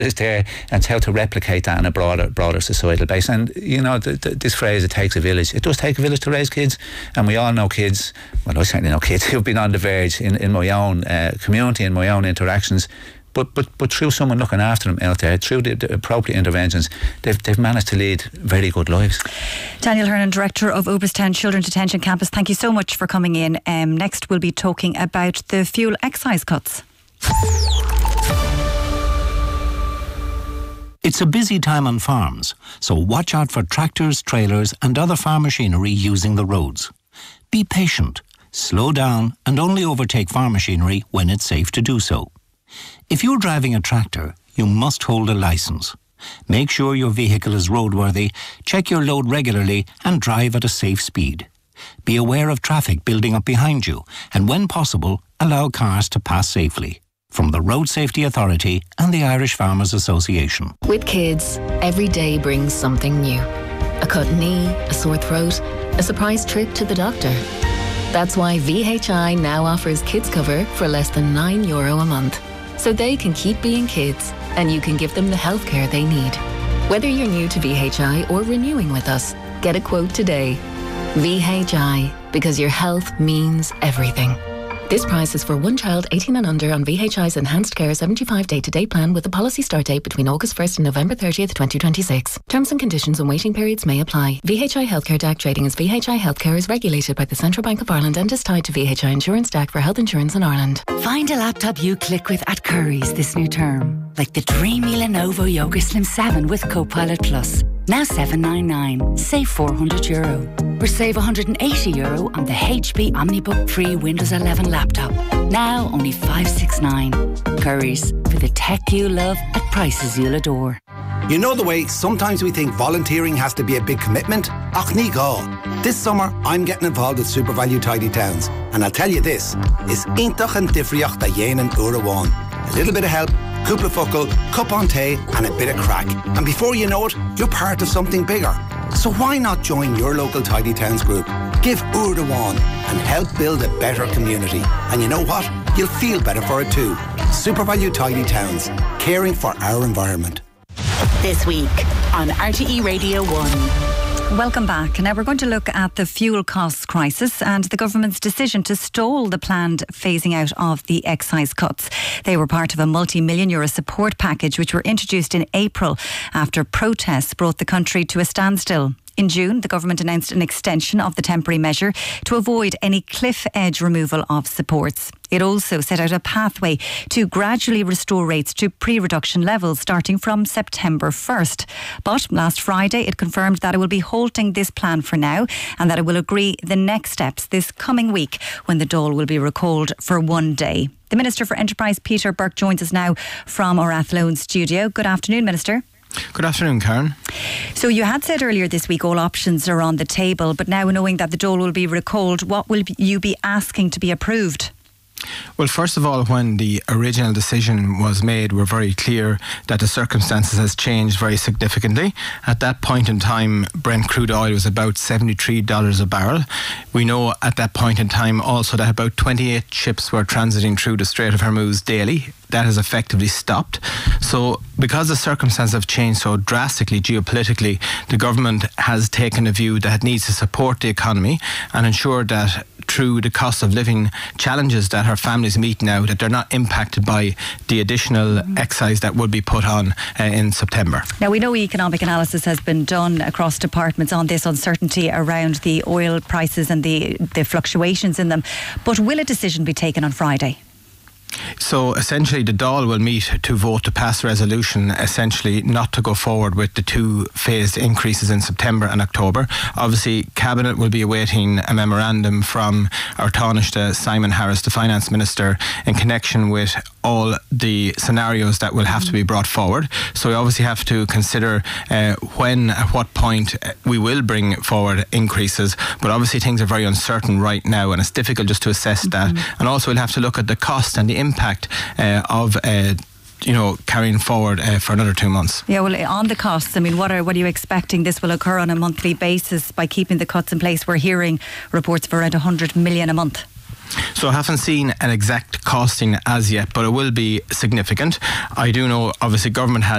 is there, and it's how to replicate that on a broader societal base. And this phrase, it takes a village. It does take a village to raise kids, and we all know kids. Well, I certainly know kids who've been on the verge in my own community, in my own interactions. But through someone looking after them out there, through the appropriate interventions, they've managed to lead very good lives. Daniel Hernan, Director of Uberstown Children's Detention Campus, thank you so much for coming in. Next we'll be talking about the fuel excise cuts. It's a busy time on farms, so watch out for tractors, trailers and other farm machinery using the roads. Be patient, slow down and only overtake farm machinery when it's safe to do so. If you're driving a tractor, you must hold a licence. Make sure your vehicle is roadworthy, check your load regularly and drive at a safe speed. Be aware of traffic building up behind you and when possible, allow cars to pass safely. From the Road Safety Authority and the Irish Farmers Association. With kids, every day brings something new. A cut knee, a sore throat, a surprise trip to the doctor. That's why VHI now offers kids cover for less than €9 a month. So they can keep being kids and you can give them the healthcare they need. Whether you're new to VHI or renewing with us, get a quote today. VHI, because your health means everything. This price is for one child 18 and under on VHI's Enhanced Care 75 day-to-day plan with a policy start date between August 1st and November 30th, 2026. Terms and conditions and waiting periods may apply. VHI Healthcare DAC trading as VHI Healthcare is regulated by the Central Bank of Ireland and is tied to VHI Insurance DAC for health insurance in Ireland. Find a laptop you click with at Currys this new term. Like the dreamy Lenovo Yoga Slim 7 with Copilot Plus. Now $799. Save €400. Or save €180 on the HP OmniBook Free Windows 11 laptop. Now only $569. Currys, for the tech you love at prices you'll adore. You know the way sometimes we think volunteering has to be a big commitment? Ach ní gá. This summer I'm getting involved with SuperValu Tidy Towns, and I'll tell you this, is intach and difriocht a dhéanaan uair a little bit of help, cúpla focal, cup on tea and a bit of crack. And before you know it, you're part of something bigger. So why not join your local Tidy Towns group? Give Uair and help build a better community. And you know what? You'll feel better for it too. SuperValu Tidy Towns, caring for our environment. This week on RTE Radio 1. Welcome back. Now we're going to look at the fuel costs crisis and the government's decision to stall the planned phasing out of the excise cuts. They were part of a multi-million euro support package which were introduced in April after protests brought the country to a standstill. In June, the government announced an extension of the temporary measure to avoid any cliff edge removal of supports. It also set out a pathway to gradually restore rates to pre-reduction levels starting from September 1st. But last Friday, it confirmed that it will be halting this plan for now and that it will agree the next steps this coming week when the Dáil will be recalled for one day. The Minister for Enterprise, Peter Burke, joins us now from our Athlone studio. Good afternoon, Minister. Good afternoon, Karen. So you had said earlier this week all options are on the table, but now knowing that the Dáil will be recalled, what will you be asking to be approved? Well, first of all, when the original decision was made, we're very clear that the circumstances has changed very significantly. At that point in time, Brent crude oil was about $73 a barrel. We know at that point in time also that about 28 ships were transiting through the Strait of Hormuz daily. That has effectively stopped. So because the circumstances have changed so drastically geopolitically, the government has taken a view that it needs to support the economy and ensure that through the cost of living challenges that our families meet now, that they're not impacted by the additional excise that would be put on in September. Now we know economic analysis has been done across departments on this uncertainty around the oil prices and the fluctuations in them, but will a decision be taken on Friday? So essentially the Dáil will meet to vote to pass a resolution essentially not to go forward with the two phased increases in September and October. Obviously Cabinet will be awaiting a memorandum from our Taoiseach Simon Harris, the Finance Minister, in connection with all the scenarios that will have to be brought forward. So we obviously have to consider when, at what point we will bring forward increases, but obviously things are very uncertain right now and it's difficult just to assess that. And also we'll have to look at the cost and the impact of carrying forward for another 2 months. Yeah, well, on the costs, I mean, what are you expecting this will occur on a monthly basis by keeping the cuts in place? We're hearing reports of around 100 million a month. So I haven't seen an exact costing as yet, but it will be significant. I do know, obviously, government has